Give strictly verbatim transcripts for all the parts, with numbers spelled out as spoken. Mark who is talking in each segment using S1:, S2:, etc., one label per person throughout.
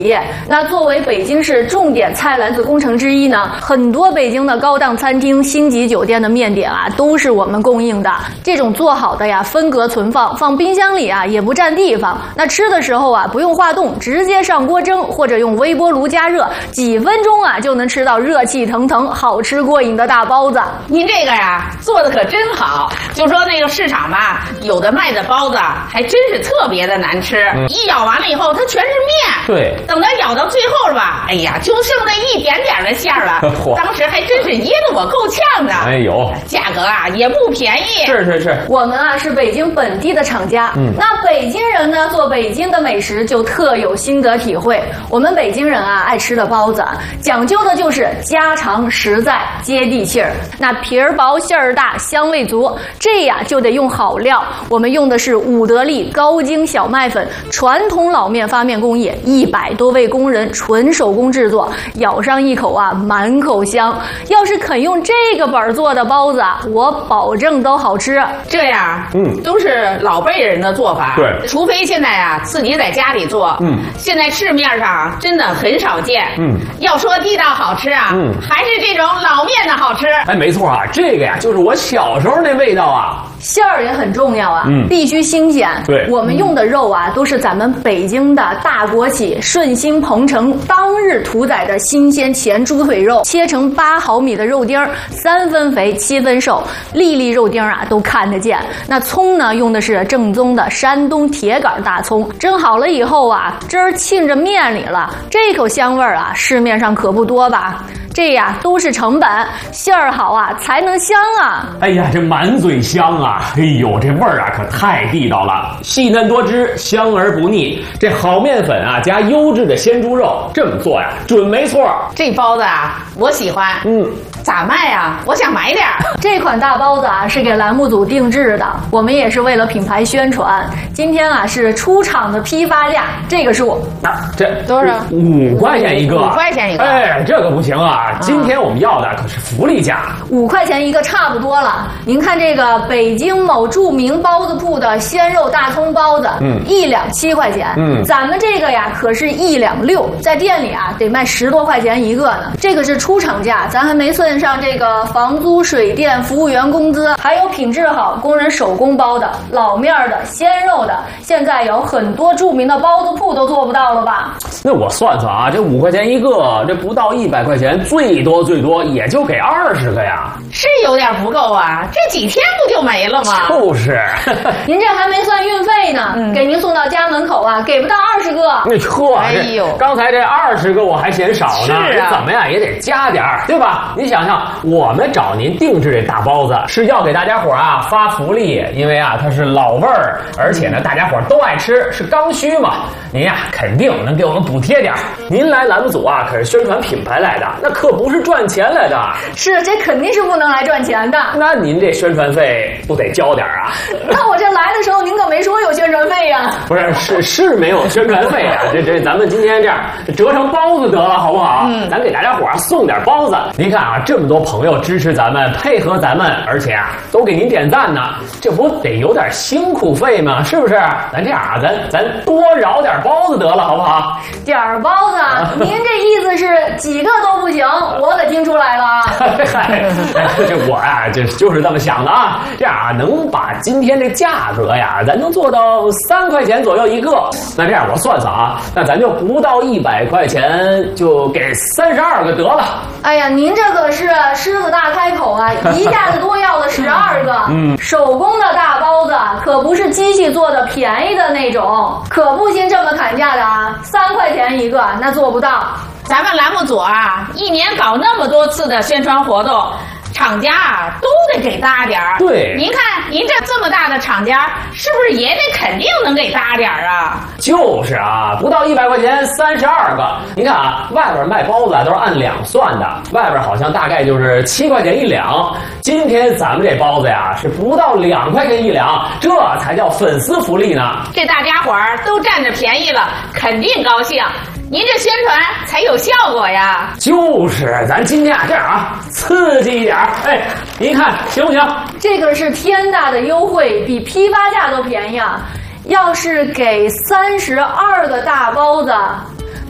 S1: 那作为北京市重点菜篮子工程之一呢，很多北京的高档餐厅、星级酒店的面点啊，都是我们供应的。这种做好的呀，分隔存放，放冰箱里啊，也不占地方。那吃的时候啊，不用化冻，直接上锅蒸，或者用微波炉加热，几分钟啊，就能吃到热气腾腾、好吃过瘾的大包子。
S2: 您这个呀，做的可真好。就说那个市场吧，有的卖的包子还真是特别的难吃，嗯、一咬完了以后，它全是面。
S3: 对。
S2: 等到咬到最后了吧，哎呀，就剩那一点点的馅儿了。当时还真是噎得我够呛的。
S3: 哎呦，
S2: 价格啊也不便宜。
S3: 是是是，
S1: 我们啊是北京本地的厂家，嗯，那北京人呢做北京的美食就特有心得体会。我们北京人啊爱吃的包子，讲究的就是家常实在、接地气儿。那皮儿薄、馅儿大、香味足，这呀就得用好料。我们用的是武德利高精小麦粉，传统老面发面工艺，一百多位工人纯手工制作，咬上一口啊，满口香。要是肯用这个本做的包子啊，我保证都好吃。
S2: 这样，嗯，都是老辈人的做法。
S3: 对，
S2: 除非现在啊自己在家里做，嗯，现在市面上真的很少见。嗯，要说地道好吃啊，嗯，还是这种老面的好吃。
S3: 哎，没错啊，这个呀就是我小时候那味道啊。
S1: 馅儿也很重要啊，嗯，必须新鲜。
S3: 对，
S1: 我们用的肉啊，都是咱们北京的大国企顺兴鹏城当日屠宰的新鲜前猪腿肉，切成八毫米的肉丁儿，三分肥七分瘦，粒粒肉丁啊都看得见。那葱呢，用的是正宗的山东铁杆大葱，蒸好了以后啊，汁儿沁着面里了，这口香味儿啊，市面上可不多吧？这呀都是成本，馅儿好啊才能香啊！
S3: 哎呀，这满嘴香啊！哎呦，这味儿啊可太地道了，细嫩多汁，香而不腻。这好面粉啊，加优质的鲜猪肉，这么做呀，准没错。
S2: 这包子啊，我喜欢。嗯，咋卖啊？我想买点儿。
S1: 这款大包子啊，是给栏目组定制的，我们也是为了品牌宣传。今天啊是出厂的批发价，这个数
S3: 啊，这
S2: 多少？
S3: 五块钱一个。
S2: 五块钱一个。
S3: 哎，这个不行啊！今天我们要的可是福利价，
S1: 五块钱一个差不多了。您看这个北京某著名包子铺的鲜肉大葱包子，嗯，一两七块钱，嗯，咱们这个呀可是一两六，在店里啊得卖十多块钱一个呢。这个是出厂价，咱还没算上这个房租、水电、服务员工资，还有品质好、工人手工包的、老面的、鲜肉的。现在有很多著名的包子铺都做不到了吧？
S3: 那我算算啊，这五块钱一个，这不到一百块钱，最多最多也就给二十个呀，
S2: 是有点不够啊，这几天不就没了吗？
S3: 就是，
S1: 您这还没算运费呢，嗯、给您送到家门口啊，给不到二十个。
S3: 那呵，
S2: 哎呦，
S3: 刚才这二十个我还嫌少呢，
S2: 是啊，
S3: 怎么样也得加点儿，对吧？你想想，我们找您定制这大包子，是要给大家伙啊发福利，因为啊它是老味儿，而且呢大家伙都爱吃，是刚需嘛。您呀、啊、肯定能给我们补贴点儿。您来栏目组啊可是宣传品牌来的，那可不是赚钱来的。
S1: 是，这肯定是不能来赚钱的。
S3: 那您这宣传费不得交点啊？
S1: 那我这来的时候您可没说有宣传费呀、啊。
S3: 不是，是是没有宣传费啊。这这咱们今天这样折成包子得了，好不好？嗯，咱给大家伙儿送点包子。您看啊，这么多朋友支持咱们，配合咱们，而且啊都给您点赞呢，这不得有点辛苦费吗？是不是？咱这样啊，咱咱多饶点包子得了，好不好？
S1: 点儿包子，啊、您这意思是几个都不行？我可听出来了。
S3: 嗨，这我啊，这就是这么想的啊。这样啊，能把今天这价格呀，咱能做到三块钱左右一个。那这样我算算啊，那咱就不到一百块钱，就给三十二个得了。
S1: 哎呀，您这可是狮子大开口啊，一下子多要了十二个。嗯，手工的大包子可不是机器做的便宜的那种，可不行这么砍价的啊，三块钱一个，那做不到。
S2: 咱们栏目组啊，一年搞那么多次的宣传活动，厂家啊都得给搭点儿。
S3: 对，
S2: 您看您这这么大的厂家，是不是也得肯定能给搭点儿啊？
S3: 就是啊，不到一百块钱，三十二个。您看啊，外边卖包子都是按两算的，外边好像大概就是七块钱一两。今天咱们这包子呀，是不到两块钱一两，这才叫粉丝福利呢。
S2: 这大家伙儿都占着便宜了，肯定高兴。您这宣传才有效果呀！
S3: 就是，咱今天啊这样啊，刺激一点，哎，您看行不行？
S1: 这个是天大的优惠，比批发价都便宜啊！要是给三十二个大包子，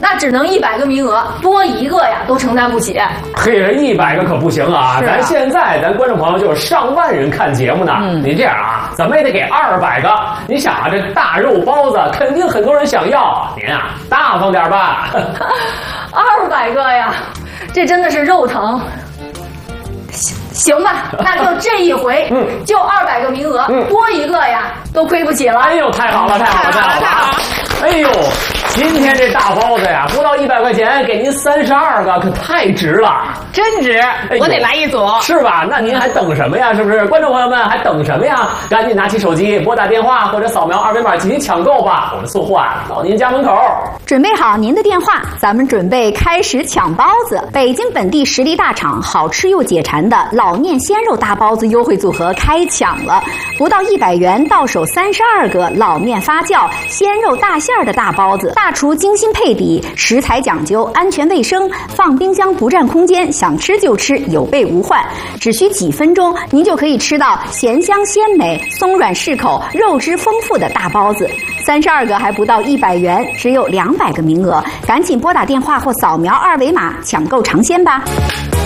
S1: 那只能一百个名额，多一个呀都承担不起。
S3: 嘿，这一百个可不行啊！啊咱现在咱观众朋友就是上万人看节目呢，嗯、您这样啊，怎么也得给二百个。你想啊，这大肉包子肯定很多人想要，您啊大方点吧。
S1: 二百个呀，这真的是肉疼。行吧，那就这一回，嗯，就二百个名额，嗯，多一个呀，都亏不起了。
S3: 哎呦，太好了，太好了，太好了！太好了哎呦，今天这大包子呀，不到一百块钱，给您三十二个，可太值了，
S2: 真值！哎、我得来一组，
S3: 是吧？那您还等什么呀？是不是？观众朋友们还等什么呀？赶紧拿起手机，拨打电话或者扫描二维码进行抢购吧！我们送货啊，到您家门口。
S4: 准备好您的电话，咱们准备开始抢包子。北京本地实力大厂，好吃又解馋的老念鲜肉大包子优惠组合开抢了，不到一百元到手三十二个老面发酵鲜肉大馅儿的大包子，大厨精心配底，食材讲究，安全卫生，放冰箱不占空间，想吃就吃，有备无患。只需几分钟，您就可以吃到咸香鲜美、松软适口、肉汁丰富的大包子。三十二个还不到一百元，只有两百个名额，赶紧拨打电话或扫描二维码抢购尝鲜吧。